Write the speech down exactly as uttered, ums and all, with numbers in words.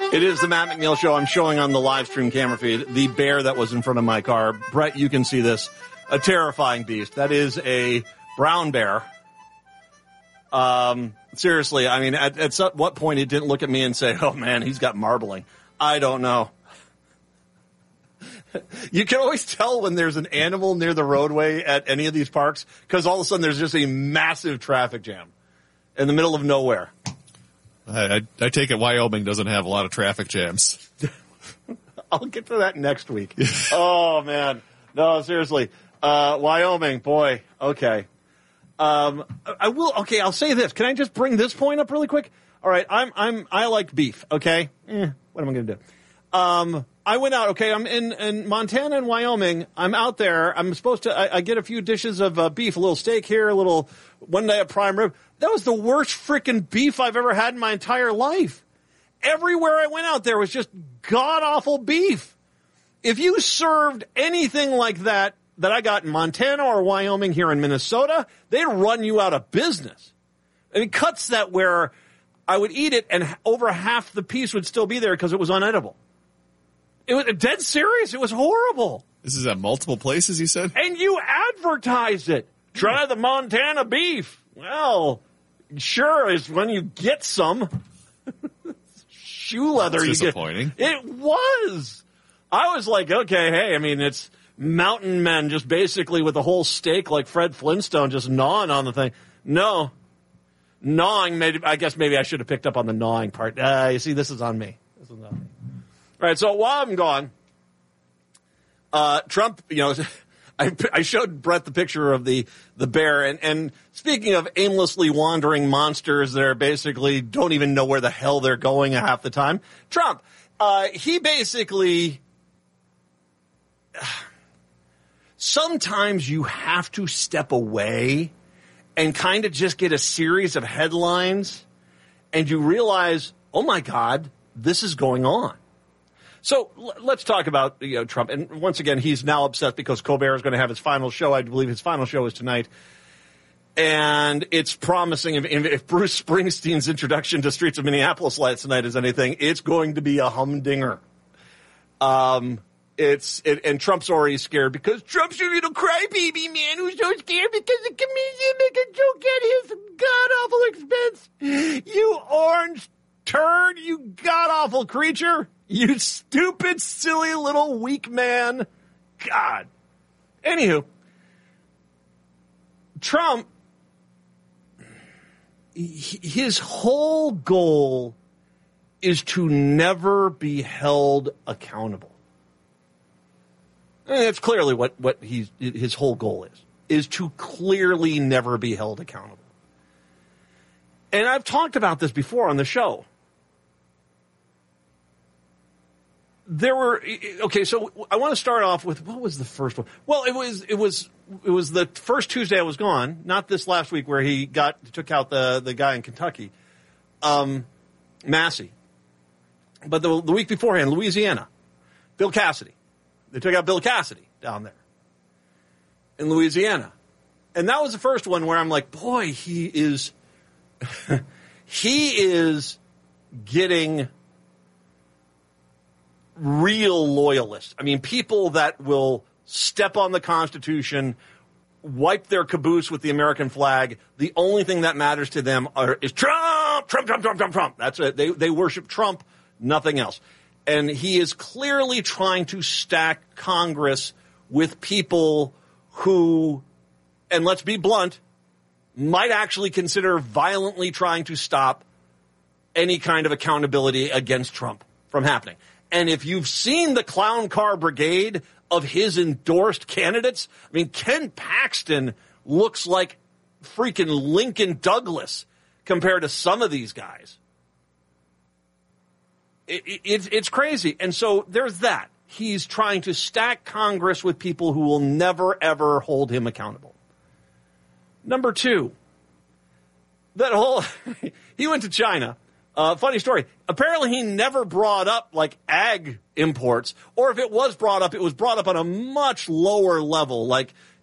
It is the Matt McNeil Show. I'm showing on the live stream camera feed the bear that was in front of my car. Brett, you can see this. A terrifying beast. That is a brown bear. Um, seriously, I mean, at, at what point he didn't look at me and say, oh, man, he's got marbling. I don't know. You can always tell when there's an animal near the roadway at any of these parks because all of a sudden there's just a massive traffic jam in the middle of nowhere. I, I, I take it Wyoming doesn't have a lot of traffic jams. I'll get to that next week. Oh, man. No, seriously. Uh, Wyoming, boy. Okay. Um, I will. Okay, I'll say this. Can I just bring this point up really quick? All right. I'm, I'm, I like beef. Okay. Eh, what am I going to do? Um, I went out. Okay. I'm in, in Montana and Wyoming. I'm out there. I'm supposed to, I, I get a few dishes of uh, beef, a little steak here, a little one day of prime rib. That was the worst freaking beef I've ever had in my entire life. Everywhere I went out there was just god-awful beef. If you served anything like that that I got in Montana or Wyoming here in Minnesota, they'd run you out of business. I mean, cuts that where I would eat it and over half the piece would still be there because it was unedible. It was dead serious. It was horrible. This is at multiple places, you said? And you advertised it. Try the Montana beef. Well, sure is when you get some. Shoe leather. That's you disappointing. Get. It was. I was like, okay, hey, I mean, it's mountain men just basically with a whole steak like Fred Flintstone just gnawing on the thing. No. Gnawing, maybe, I guess maybe I should have picked up on the gnawing part. Uh, you see, this is on me. This is on me. All right, so while I'm gone, uh, Trump, you know, I, I showed Brett the picture of the, the bear, and, and speaking of aimlessly wandering monsters that are basically don't even know where the hell they're going half the time, Trump, uh, he basically, sometimes you have to step away and kind of just get a series of headlines, and you realize, oh my God, this is going on. So l- let's talk about you know, Trump. And once again, he's now upset because Colbert is going to have his final show. I believe his final show is tonight. And it's promising, if, if Bruce Springsteen's introduction to Streets of Minneapolis last night is anything, it's going to be a humdinger. Um, it's it, and Trump's already scared because Trump's a little crybaby man who's so scared because the comedian make a joke at his god-awful expense. You orange turd, you god-awful creature. You stupid, silly little weak man. God. Anywho, Trump, his whole goal is to never be held accountable. And that's clearly what, what he's, his whole goal is, is to clearly never be held accountable. And I've talked about this before on the show. There were, okay, so I want to start off with, what was the first one? Well, it was, it was, it was the first Tuesday I was gone, not this last week where he got, took out the, the guy in Kentucky, um, Massey. But the, the week beforehand, Louisiana, Bill Cassidy. They took out Bill Cassidy down there in Louisiana. And that was the first one where I'm like, boy, he is, he is getting real loyalists. I mean, people that will step on the Constitution, wipe their caboose with the American flag. The only thing that matters to them are, is Trump, Trump, Trump, Trump, Trump, Trump. That's it. They, they worship Trump, nothing else. And he is clearly trying to stack Congress with people who, and let's be blunt, might actually consider violently trying to stop any kind of accountability against Trump from happening. And if you've seen the clown car brigade of his endorsed candidates, I mean, Ken Paxton looks like freaking Lincoln Douglas compared to some of these guys. It, it, it's, it's crazy. And so there's that. He's trying to stack Congress with people who will never, ever hold him accountable. Number two, that whole, he went to China. Uh, funny story. Apparently he never brought up like ag imports, or if it was brought up, it was brought up on a much lower level. Like,